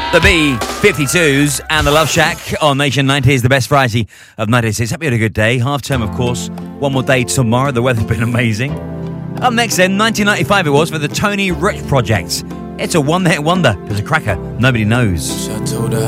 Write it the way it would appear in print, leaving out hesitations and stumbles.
The B-52s and the Love Shack on Nation 90s, the best variety of 96. Hope you had a good day. Half term, of course. One more day tomorrow. The weather's been amazing. Up next then, 1995 it was for the Tony Rich Project. It's a one-hit wonder. It's a cracker. Nobody knows. I told her